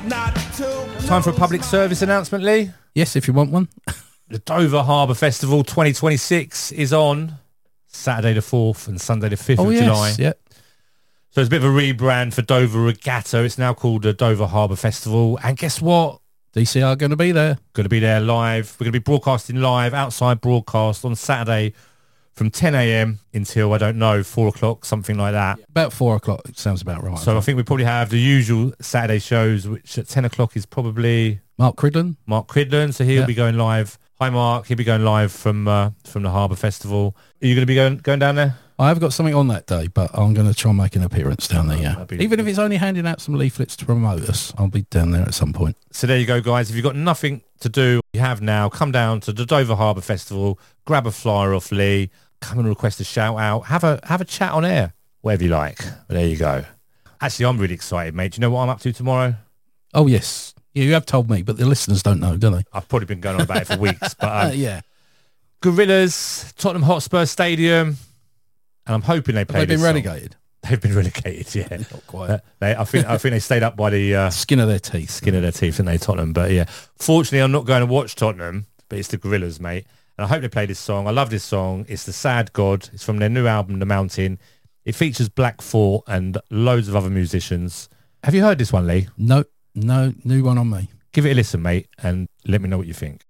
Time for a public service announcement, Lee. Yes, if you want one. The Dover Harbour Festival 2026 is on Saturday the 4th and Sunday the 5th of July. Yeah. So it's a bit of a rebrand for Dover Regatta. It's now called the Dover Harbour Festival. And guess what? DC are going to be there. Going to be there live. We're going to be broadcasting live, outside broadcast on Saturday from 10 a.m. until, I don't know, 4 o'clock, something like that. About 4 o'clock, it sounds about right. So I think we probably have the usual Saturday shows, which at 10 o'clock is probably Mark Cridland. So he'll be going live. Hi, Mark. He'll be going live from the Harbour Festival. Are you going to be going down there? I have got something on that day, but I'm going to try and make an appearance down there, yeah. Even if it's only handing out some leaflets to promote us, I'll be down there at some point. So there you go, guys. If you've got nothing to do, you have now, come down to the Dover Harbour Festival, grab a flyer off Lee, come and request a shout out, have a chat on air, whatever you like. But there you go. Actually, I'm really excited, mate. Do you know what I'm up to tomorrow? Oh, yes. Yeah, you have told me, but the listeners don't know, do they? I've probably been going on about it for weeks. But yeah. Gorillas, Tottenham Hotspur Stadium, and I'm hoping they play. They've been relegated. They've been relegated, yeah. Not quite. I think they stayed up by the skin of their teeth, didn't they, Tottenham? But yeah, fortunately, I'm not going to watch Tottenham, but it's the Gorillas, mate. And I hope they play this song. I love this song. It's The Sad God. It's from their new album, The Mountain. It features Black Thought and loads of other musicians. Have you heard this one, Lee? No, new one on me. Give it a listen, mate, and let me know what you think.